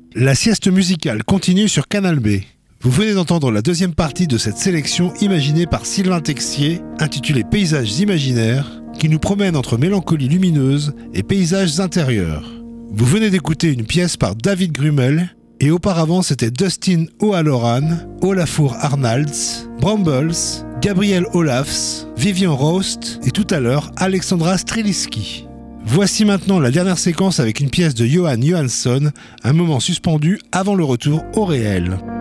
La sieste musicale continue sur Canal B. Vous venez d'entendre la deuxième partie de cette sélection imaginée par Sylvain Texier, intitulée Paysages imaginaires, qui nous promène entre mélancolie lumineuse et paysages intérieurs. Vous venez d'écouter une pièce par David Grummel, et auparavant c'était Dustin O'Halloran, Olafur Arnalds, Brambles, Gabriel Olafs, Vivian Rost et tout à l'heure Alexandra Streliski. Voici maintenant la dernière séquence avec une pièce de Johan Johansson, un moment suspendu avant le retour au réel.